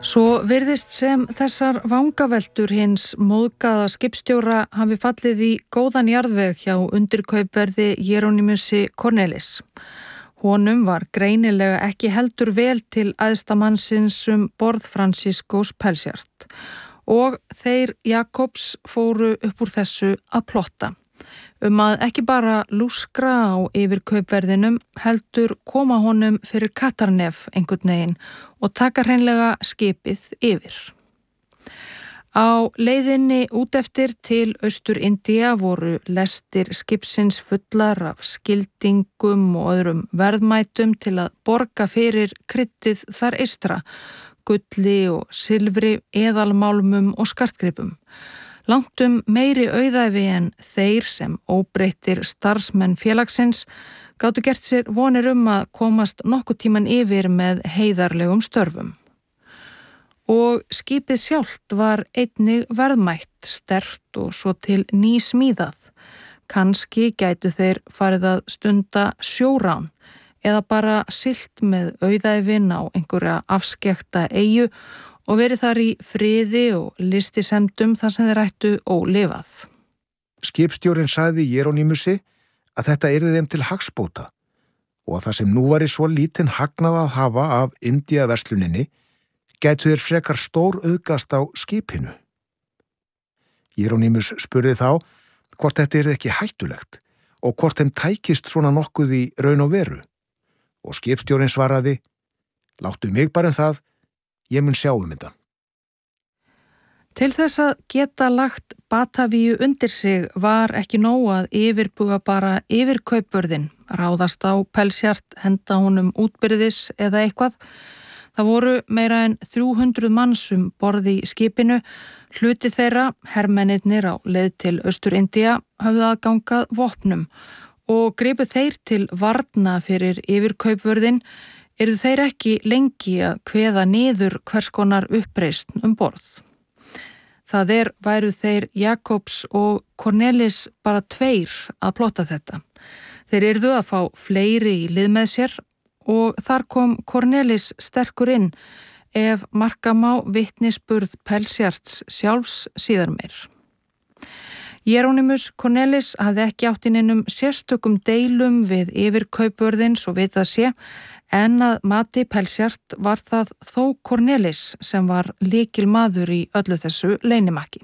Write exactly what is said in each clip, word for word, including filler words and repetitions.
Svo virðist sem þessar vangaveltur hins móðgaða skipstjóra hafi fallið í góðan jarðveg hjá undirkaupverði Jeronimusi Cornelis. Honum var greinilega ekki heldur vel til æðsta mannsins um borð Franciscus Pelsjart og þeir Jakobs fóru upp úr þessu að plotta. Um að ekki bara lúskra á yfirkaupverðinum heldur koma honum fyrir Katarnef einhvern veginn og taka hreinlega skipið yfir. Á leiðinni út eftir til Austur-Indía voru lestir skipsins fullar af skildingum og öðrum verðmætum til að borga fyrir kryddið þar eystra, gulli og silfri, eðalmálmum og skartgripum. Langtum meiri auðæfi en þeir sem óbreyttir starfsmenn félagsins gátu gert sér vonir um að komast nokkuð tíman yfir með heiðarlegum störfum. Og skipið sjálft var einnig verðmætt, sterkt og svo til nýsmíðað. Kannski gætu þeir farið að stunda sjórán eða bara siglt með auðæfin á einhverja afskekkta eyju og verið þar í friði og listisemdum þar sem þeir ættu ólifað. Skipstjórinn sagði Jeronimusi að þetta yrði þeim til hagsbóta og að það sem nú væri svo lítinn hagnað að hafa af Indía-versluninni gætu þeir frekar stór auðgast á skipinu. Jeronimus spurði þá hvort þetta yrði ekki hættulegt og hvort þeim tækist svona nokkuð í raun og veru. Og skipstjórinn svaraði: "Láttu mig bara um það, ég mun sjá um þetta." Til þess að geta lagt Batavíu undir sig var ekki nóg að yfirbuga bara yfirkaupverðin, ráðast á Pelsjart, henda honum útbyrðis eða eitthvað. Það voru meira en þrjú hundruð manns um borð í skipinu. Hluti þeirra, hermennirnir á leið til Austur-Indía, höfðu aðgangað vopnum og gripu þeir til varna fyrir yfirkaupverðin, eru þeir ekki lengi að kveða niður hvers konar uppreisn um borð. Það er væru þeir Jakobs og Cornelis bara tveir að plotta þetta. Þeir yrðu að fá fleiri í lið með sér og þar kom Cornelis sterkur inn ef marka má vitnisburð Pelsjarts sjálfs síðar meir. Jeronimus Cornelis hafði ekki átt í neinum sérstökum deilum við yfirkaupverðin svo vitað sé, en að mati Pelsjart var það þó Cornelis sem var lykilmaður í öllu þessu leynimakki.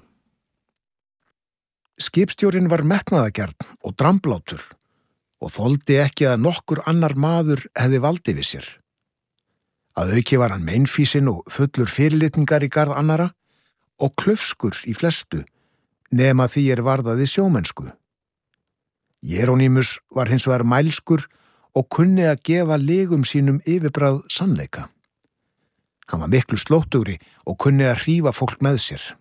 Skipstjórinn var metnaðargjarn og dramblátur og þoldi ekki að nokkur annar maður hefði valdi við sér. Að auki var hann meinfýsin og fullur fyrirlitningar í garð annara og klaufskur í flestu, nema því er varðaði sjómennsku. Jeronimus var hins vegar mælskur og kunni að gefa legum sínum yfirbragð sannleika. Hann var miklu slóttugri og kunni að hrífa fólk með sér.